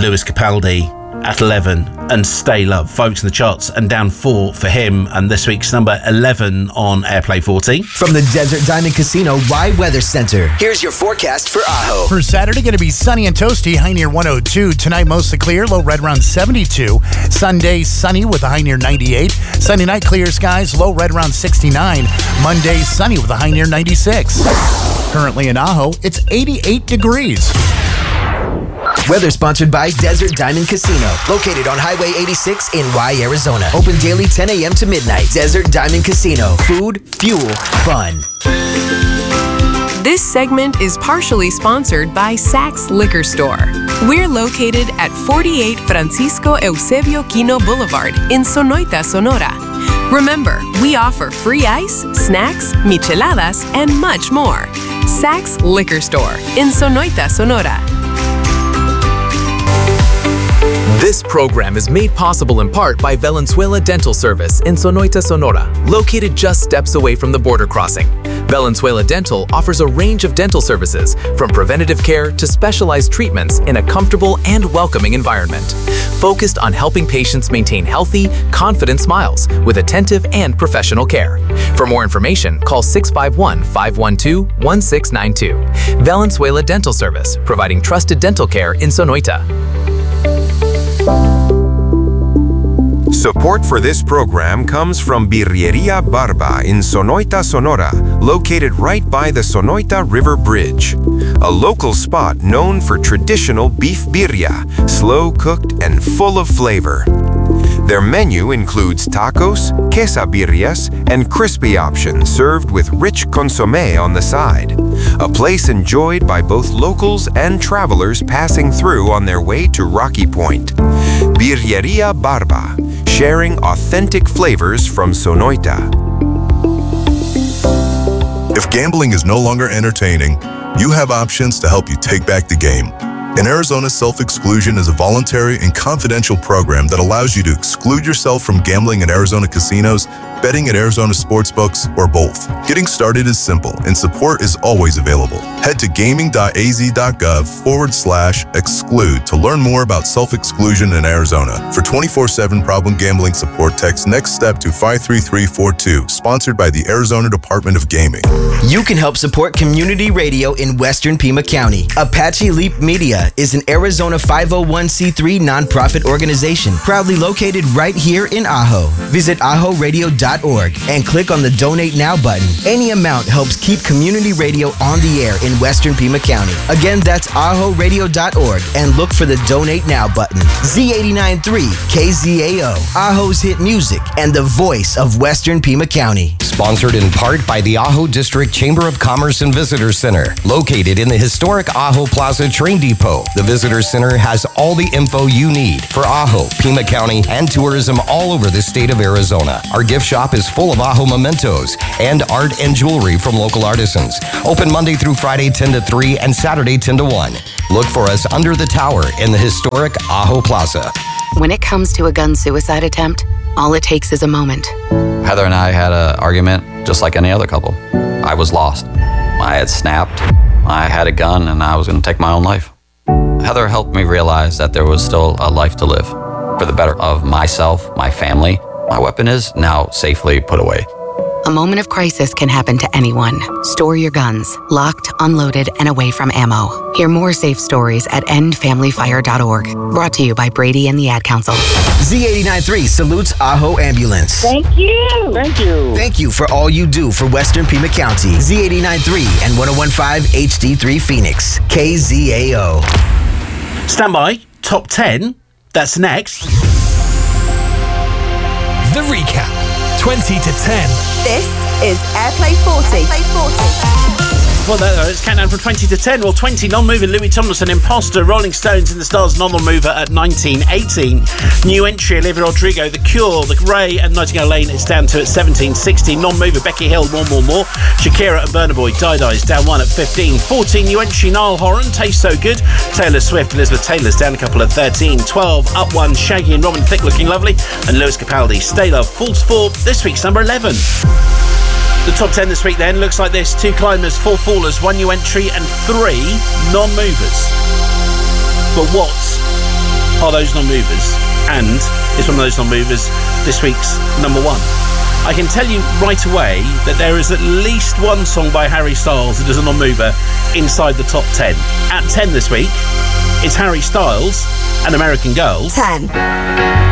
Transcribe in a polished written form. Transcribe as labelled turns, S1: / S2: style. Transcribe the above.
S1: Lewis Capaldi at 11, and Stay Love. Folks in the charts, and down 4 for him, and this week's number 11 on Airplay 40.
S2: From the Desert Diamond Casino Rye Weather Center, here's your forecast for Ajo.
S3: For Saturday, going to be sunny and toasty, high near 102. Tonight, mostly clear, low red around 72. Sunday, sunny with a high near 98. Sunday night, clear skies, low red around 69. Monday, sunny with a high near 96. Currently in Ajo, it's 88 degrees.
S2: Weather sponsored by Desert Diamond Casino, located on Highway 86 in Rye, Arizona. Open daily 10 a.m. to midnight. Desert Diamond Casino. Food, fuel, fun.
S4: This segment is partially sponsored by Saks Liquor Store. We're located at 48 Francisco Eusebio Quino Boulevard in Sonoita, Sonora. Remember, we offer free ice, snacks, micheladas, and much more. Saks Liquor Store in Sonoita, Sonora.
S5: This program is made possible in part by Valenzuela Dental Service in Sonoita, Sonora, located just steps away from the border crossing. Valenzuela Dental offers a range of dental services, from preventative care to specialized treatments in a comfortable and welcoming environment, focused on helping patients maintain healthy, confident smiles with attentive and professional care. For more information, call 651-512-1692. Valenzuela Dental Service, providing trusted dental care in Sonoita.
S6: Support for this program comes from Birreria Barba in Sonoita, Sonora, located right by the Sonoita River Bridge. A local spot known for traditional beef birria, slow-cooked and full of flavor. Their menu includes tacos, quesabirrias, and crispy options served with rich consommé on the side. A place enjoyed by both locals and travelers passing through on their way to Rocky Point. Birreria Barba, sharing authentic flavors from Sonoita.
S7: If gambling is no longer entertaining, you have options to help you take back the game. In Arizona, self-exclusion is a voluntary and confidential program that allows you to exclude yourself from gambling at Arizona casinos, betting at Arizona sportsbooks, or both. Getting started is simple, and support is always available. Head to gaming.az.gov/exclude to learn more about self-exclusion in Arizona. For 24/7 problem gambling support, text Next Step to 53342, sponsored by the Arizona Department of Gaming.
S2: You can help support community radio in Western Pima County. Apache Leap Media is an Arizona 501c3 nonprofit organization proudly located right here in Ajo. Visit ajoradio.org and click on the Donate Now button. Any amount helps keep community radio on the air in Western Pima County. Again, that's ajoradio.org and look for the Donate Now button. Z89.3 KZAO, Ajo's hit music and the voice of Western Pima County.
S8: Sponsored in part by the Ajo District Chamber of Commerce and Visitor Center, located in the historic Ajo Plaza Train Depot. The Visitor Center has all the info you need for Ajo, Pima County, and tourism all over the state of Arizona. Our gift shop is full of Ajo mementos and art and jewelry from local artisans. Open Monday through Friday 10 to 3 and Saturday 10 to 1. Look for us under the tower in the historic Ajo Plaza.
S9: When it comes to a gun suicide attempt, all it takes is a moment.
S10: Heather and I had an argument just like any other couple. I was lost. I had snapped. I had a gun and I was going to take my own life. Heather helped me realize that there was still a life to live for the better of myself, my family. My weapon is now safely put away.
S9: A moment of crisis can happen to anyone. Store your guns, locked, unloaded, and away from ammo. Hear more safe stories at endfamilyfire.org. Brought to you by Brady and the Ad Council.
S2: Z89.3 salutes Ajo Ambulance.
S11: Thank you. Thank you.
S2: Thank you for all you do for Western Pima County. Z89.3 and 101.5 HD3 Phoenix. KZAO.
S1: Stand by. Top 10. That's next.
S12: The recap. 20 to 10.
S13: This is Airplay 40.
S1: Well, it's countdown from 20 to 10. Well, 20, Non-Mover, Louis Tomlinson, Imposter, Rolling Stones in the Stars, Non-Mover at 19. 18, new entry, Olivia Rodrigo, The Cure, The Ray and Nightingale Lane, it's down to at 17. 16, Non-Mover, Becky Hill, More. Shakira and Burna Boy, Die, down 1 at 15. 14, new entry, Niall Horan, Taste So Good. Taylor Swift, Elizabeth Taylor's down a couple at 13. 12, up 1, Shaggy and Robin Thicke, Looking Lovely. And Lewis Capaldi, Stay Love, falls 4, this week's number 11. The top 10 this week then looks like this. 2 climbers, 4 fallers, 1 new entry and 3 non-movers. But what are those non-movers, and it's one of those non-movers this week's number one. I can tell you right away that there is at least one song by Harry Styles that is a non-mover inside the top 10. At 10 this week, it's Harry Styles and American Girl.
S13: 10.